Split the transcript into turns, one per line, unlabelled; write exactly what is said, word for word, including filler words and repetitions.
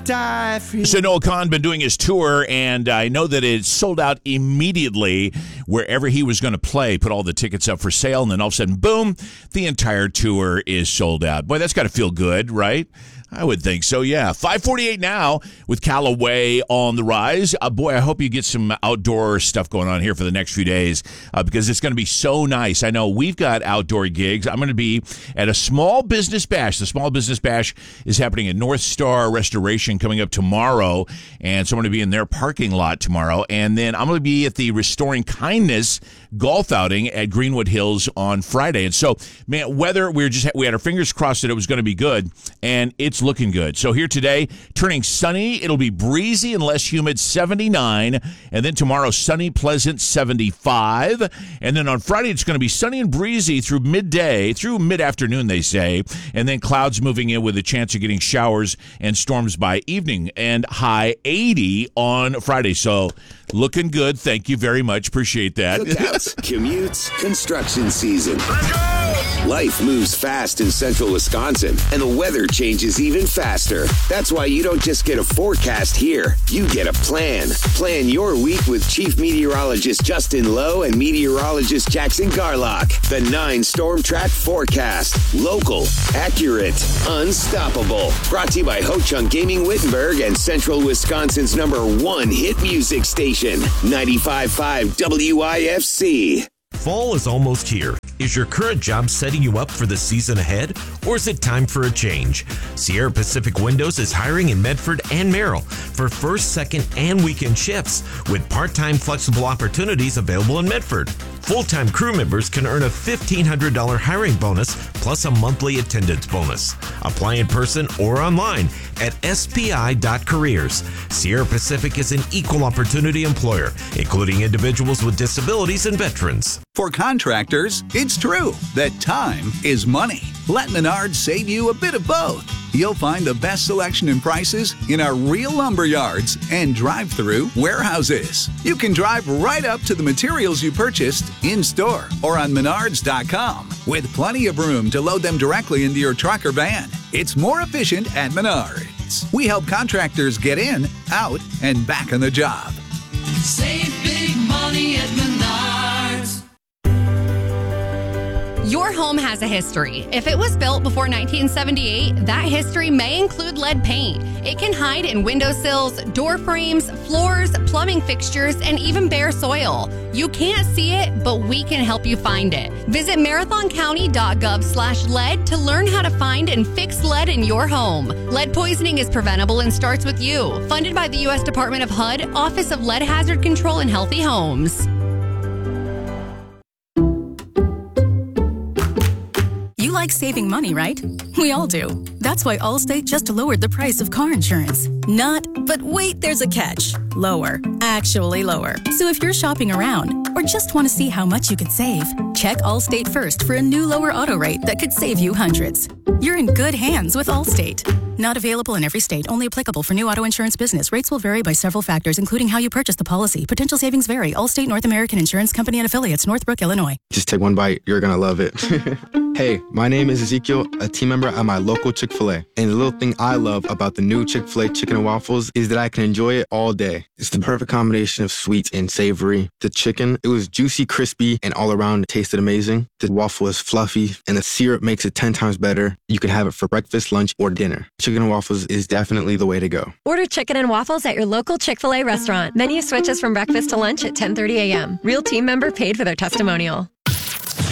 die for you.
So Noah Kahan been doing his tour, and I know that it sold out immediately wherever he was going to play. Put all the tickets up for sale, and then all of a sudden, boom, the entire tour is sold out. Boy, that's got to feel good, right? I would think so, yeah. five forty-eight now with Callaway on the rise. Uh, boy, I hope you get some outdoor stuff going on here for the next few days uh, because it's going to be so nice. I know we've got outdoor gigs. I'm going to be at a small business bash. The small business bash is happening at North Star Restoration coming up tomorrow, and so I'm going to be in their parking lot tomorrow. And then I'm going to be at the Restoring Kindness golf outing at Greenwood Hills on Friday. And so, man, weather, we were just we had our fingers crossed that it was going to be good, and it's looking good. So here today, turning sunny. It'll be breezy and less humid, seventy-nine. And then tomorrow, sunny, pleasant, seventy-five. And then on Friday, it's going to be sunny and breezy through midday, through mid-afternoon, they say. And then clouds moving in with a chance of getting showers and storms by evening. And high eighty on Friday. So looking good. Thank you very much. Appreciate that.
Cookouts, commutes, construction season. Life moves fast in central Wisconsin, and the weather changes even faster. That's why you don't just get a forecast here. You get a plan. Plan your week with Chief Meteorologist Justin Lowe and Meteorologist Jackson Garlock. The nine Storm Track Forecast. Local, accurate, unstoppable. Brought to you by Ho Chunk Gaming Wittenberg and Central Wisconsin's number one hit music station, ninety-five point five W I F C.
Fall is almost here. Is your current job setting you up for the season ahead, or is it time for a change? Sierra Pacific Windows is hiring in Medford and Merrill for first, second, and weekend shifts with part-time flexible opportunities available in Medford. Full-time crew members can earn a fifteen hundred dollars hiring bonus plus a monthly attendance bonus. Apply in person or online at S P I dot careers. Sierra Pacific is an equal opportunity employer, including individuals with disabilities and veterans.
For contractors, it's true that time is money. Let Menards save you a bit of both. You'll find the best selection and prices in our real lumber yards and drive-through warehouses. You can drive right up to the materials you purchased in-store or on menards dot com with plenty of room to load them directly into your truck or van. It's more efficient at Menards. We help contractors get in, out, and back on the job.
Save big money at Menards.
Your home has a history. If it was built before nineteen seventy-eight, that history may include lead paint. It can hide in windowsills, door frames, floors, plumbing fixtures, and even bare soil. You can't see it, but we can help you find it. Visit marathon county dot gov slash lead to learn how to find and fix lead in your home. Lead poisoning is preventable and starts with you. Funded by the U S Department of H U D, Office of Lead Hazard Control and Healthy Homes.
You like saving money, right? We all do. That's why Allstate just lowered the price of car insurance. Not, but wait, there's a catch. Lower. Actually lower. So if you're shopping around or just want to see how much you could save, check Allstate first for a new lower auto rate that could save you hundreds. You're in good hands with Allstate. Not available in every state. Only applicable for new auto insurance business. Rates will vary by several factors, including how you purchase the policy. Potential savings vary. Allstate North American Insurance Company and Affiliates, Northbrook, Illinois.
Just take one bite. You're going to love it. Hey, my name is Ezekiel, a team member at my local Chick-fil-A. And the little thing I love about the new Chick-fil-A chicken and waffles is that I can enjoy it all day. It's the perfect combination of sweet and savory. The chicken, it was juicy, crispy, and all around tasted amazing. The waffle is fluffy, and the syrup makes it ten times better. You can have it for breakfast, lunch, or dinner. Chicken and waffles is definitely the way to go.
Order chicken and waffles at your local Chick-fil-A restaurant. Menu switches from breakfast to lunch at ten thirty a.m. Real team member paid for their testimonial.